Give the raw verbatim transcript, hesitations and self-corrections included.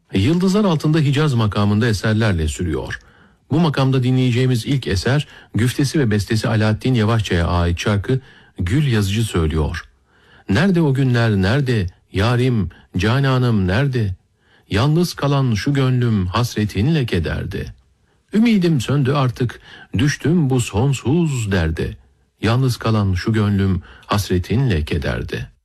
Yıldızlar Altında Hicaz makamında eserlerle sürüyor. Bu makamda dinleyeceğimiz ilk eser, güftesi ve bestesi Alaaddin Yavaşça'ya ait şarkı Gül Yazıcı söylüyor. Nerede o günler, nerede? Yarim, cananım nerede? Yalnız kalan şu gönlüm hasretinle kederde. Ümidim söndü artık, düştüm bu sonsuz derde. Yalnız kalan şu gönlüm hasretinle kederde.